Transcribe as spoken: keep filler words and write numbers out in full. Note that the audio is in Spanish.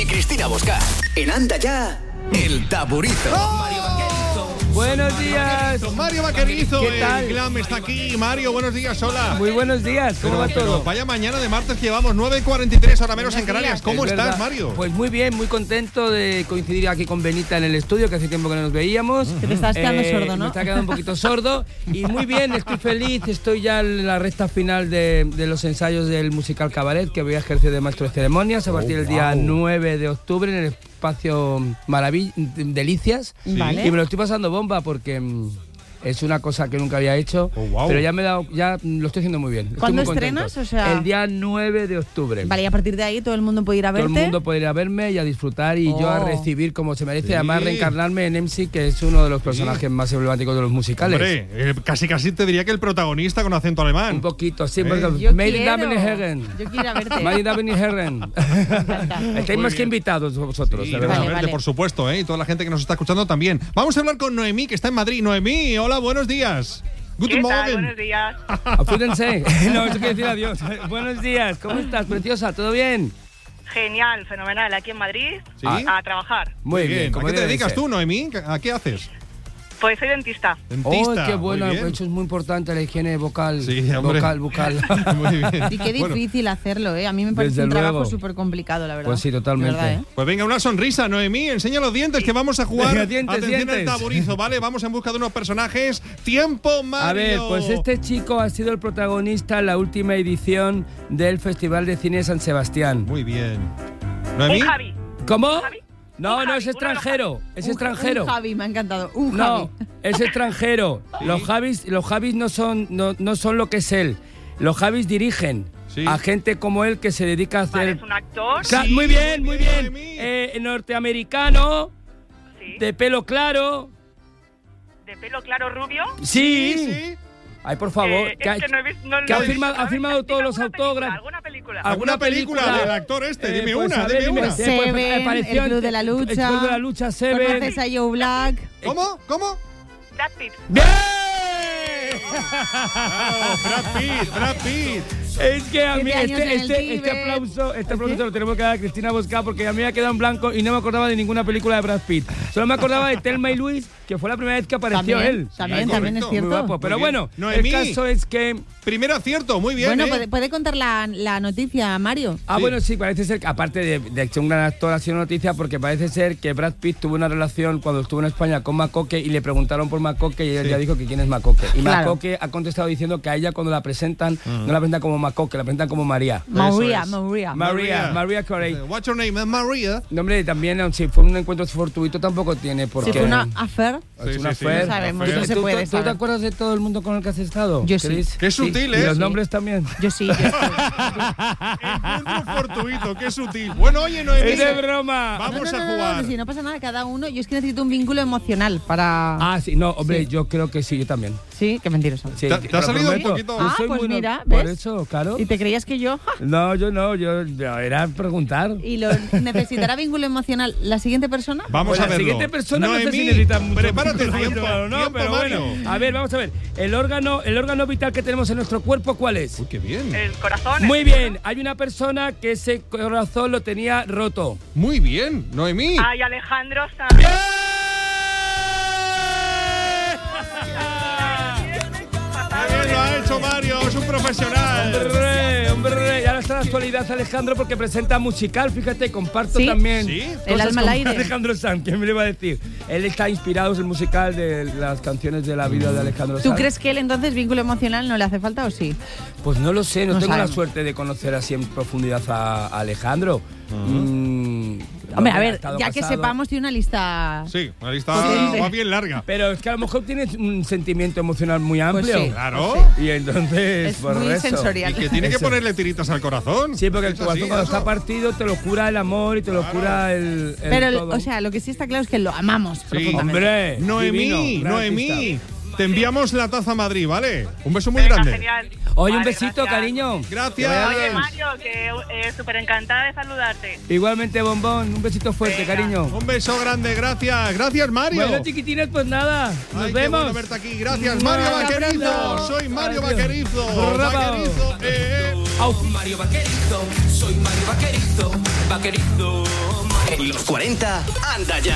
y Cristina Bosca. En Anda Ya, El Taburizo. ¡Oh! Mario Vaquerizo. Buenos días. Mario Vaquerizo, ¿Qué tal? el glam está aquí. Mario, buenos días, hola. Muy buenos días, ¿cómo Pero, va todo? pero vaya mañana de martes que llevamos nueve cuarenta y tres, ahora menos en Canarias. ¿Cómo Es estás, verdad. Mario? Pues muy bien, muy contento de coincidir aquí con Benita en el estudio, que hace tiempo que no nos veíamos. Que te estás quedando sordo, ¿no? Me está quedando un poquito sordo. Y muy bien, estoy feliz, estoy ya en la recta final de, de los ensayos del musical Cabaret, que voy a ejercer de maestro de ceremonias a partir Oh, del día wow. nueve de octubre en el espacio Maravill Delicias. Sí. Vale. Y me lo estoy pasando bomba porque mm, es una cosa que nunca había hecho, Oh, wow. pero ya me he dado, ya mm, lo estoy haciendo muy bien. Estoy ¿Cuándo muy contento. estrenas? O sea- el día nueve de octubre. Vale, y a partir de ahí todo el mundo puede ir a Todo verte. el mundo puede ir a verme y a disfrutar y yo a Oh. recibir como se merece, Sí. además reencarnarme en M C, que es uno de los personajes más emblemáticos de los musicales. Hombre, eh, casi casi te diría que el protagonista con acento alemán. Un poquito, sí, Eh. porque Yo Meine quiero. Damen y Herren. Yo quiero ir a verte. Meine Damen y Herren. Estáis Muy más que bien. invitados vosotros, Sí, de verdad. realmente, vale. por supuesto, ¿eh? Y toda la gente que nos está escuchando también. Vamos a hablar con Noemí, que está en Madrid. Noemí, hola, buenos días. ¿Qué Guten tal? Morgen. Buenos días. Apúrense. No, eso quiere decir adiós. Buenos días, ¿cómo estás, preciosa? ¿Todo bien? Genial, fenomenal. Aquí en Madrid, Sí. a trabajar. Muy bien. ¿A como qué te debe dedicas ser. tú, Noemí? ¿A qué haces? Pues soy dentista. Dentista. Oh, qué bueno, Muy bien. eso es muy importante, la higiene vocal. Sí, hombre. Vocal, bucal. Muy bien. Y qué Bueno, difícil hacerlo, ¿eh? A mí me parece Desde un trabajo luego. súper complicado, la verdad. Pues sí, totalmente. De verdad, ¿eh? pues venga, una sonrisa, Noemí. Enseña los dientes que vamos a jugar. Venga, dientes, Atención al dientes. taburizo, ¿vale? Vamos en busca de unos personajes. ¡Tiempo, Mario! A ver, pues este chico ha sido el protagonista en la última edición del Festival de Cine de San Sebastián. Muy bien. Un ¿Noemí? Javi. ¿Cómo? Javi? No, Un no, Javi, es uno de los extranjero. Es Un- extranjero. Un Javi, me ha encantado. Un No, Javi. es extranjero. Los Javis, los Javis no son, no, no son lo que es él. Los Javis dirigen Sí. a gente como él que se dedica a Vale, hacer. es un actor. Cla- Sí, muy bien, muy muy bien, bien. Noemí. Eh, norteamericano, Sí. de pelo claro. De pelo claro rubio. Sí. Sí, sí. Ay, por favor. Eh, que es ha- que no he visto- no- que ha no he firmado- visto. ha firmado Dime todos los alguna película, autógrafos. ¿Alguna película? ¿Alguna película del actor este? Dime pues, una, a ver, dime una. eh, pues, Seven, apareció el Club en- de la Lucha. El Club de la Lucha, Seven. ¿Conoces a Joe Black? ¿Cómo? ¿Cómo? Brad Pitt. ¡Bien! Claro, Brad Pitt, Brad Pitt. Es que a mí Siete años en este, el este, este Tíbet. aplauso, este aplauso se lo tenemos que dar a Cristina Bosca porque a mí me ha quedado en blanco y no me acordaba de ninguna película de Brad Pitt. Solo me acordaba de Thelma y Luis, que fue la primera vez que apareció También, él. también, Sí, también es correcto. cierto. Muy guapo. Pero Muy bien. bueno, Noemí. el caso es que... Primer acierto, muy bien. Bueno, ¿eh? puede, puede contar la, la noticia, Mario. Ah, Sí. bueno, sí, parece ser que aparte de, de ser un gran actor ha sido noticia porque parece ser que Brad Pitt tuvo una relación cuando estuvo en España con Macoque y le preguntaron por Macoque y él Sí. ya dijo que quién es Macoque. Y Claro. Macoque ha contestado diciendo que a ella cuando la presentan no la presentan como Macoque, la presentan como María. María, es. Ma- María. María, María Carey. What's your name? María. No, hombre, también, aun si fue un encuentro fortuito, tampoco tiene por Si qué. fue una affair, Es Sí, una sí, sí. affair. No sabemos, Affair. no se ¿Tú- puede tú- ¿Tú te saber. acuerdas de todo el mundo con el que has estado? Yo sí. Chris? Qué sutil, Y ¿eh? los Sí. nombres también. yo sí. yo estoy. Encuentro fortuito, qué sutil. Bueno, oye, Noemí. ¡Es de broma! Vamos no, no, a no, jugar. No, no, si no pasa nada, cada uno. Yo es que necesito un vínculo emocional para. Ah, sí, no, hombre, Sí. yo creo que sí, yo también. Sí, qué mentiroso. Sí, ¿Te- te lo ha salido un prometo. poquito? Yo Ah, soy pues muy no- mira, Por ¿ves? eso, claro. ¿Y te creías que yo? ¡Ja! No, yo no, yo, yo era preguntar. ¿Y lo necesitará vínculo emocional la siguiente persona? Vamos Pues a la verlo. siguiente persona no sé Noemí, si necesita mucho prepárate, vínculo tiempo, emocional o no, tiempo, pero Mario. bueno. A ver, vamos a ver. El órgano, el órgano vital que tenemos en nuestro cuerpo, ¿cuál es? Uy, qué bien. El corazón. Muy el- bien, hay una persona que ese corazón lo tenía roto. Muy bien, Noemí. Ay, Alejandro Sanz. ¡Bien! Qué bien lo ha hecho Mario, es un profesional. Hombre, hombre, y ahora está en la actualidad Alejandro porque presenta musical, fíjate, comparto ¿Sí? también. ¿Sí? El cosas alma al con aire. Alejandro Sanz, ¿quién me lo iba a decir? Él está inspirado en el musical de las canciones de la vida de Alejandro Sanz. ¿Tú crees que él entonces vínculo emocional no le hace falta o sí? Pues no lo sé, no, No tengo sabemos. la suerte de conocer así en profundidad a, a Alejandro. Mm, Hombre, ha a ver, estado ya que casado. sepamos, tiene una lista. Sí, la lista Potente. va bien larga. Pero es que a lo mejor tiene un sentimiento emocional muy amplio. sí. Claro. Y entonces, Es por muy eso. sensorial. Y que tiene que Eso. ponerle tiritas al corazón. Sí, porque el Es corazón así, cuando eso. está partido te lo cura el amor y te lo Claro. cura el, el Pero, el- todo. o sea, lo que sí está claro es que lo amamos Sí. profundamente. Hombre, Noemí, divino, gran Noemí, artista. te enviamos la taza a Madrid, ¿vale? Un beso muy Venga, grande. genial. Oye, un Vale, besito, gracias. cariño. Gracias. Que vaya Oye, bien. Mario, que eh, súper encantada de saludarte. Igualmente, bombón, un besito fuerte, Venga. cariño. Un beso grande, gracias. Gracias, Mario. Bueno, chiquitines, pues nada, nos Ay, qué vemos. bueno verte aquí. Gracias, Mua, Mario un Vaquerizo. abrazo. Soy Mario Adiós. Vaquerizo. Bravo. Vaquerizo. Eh, eh. Auf. Mario Vaquerizo, soy Mario Vaquerizo, Vaquerizo. En los cuarenta, anda ya.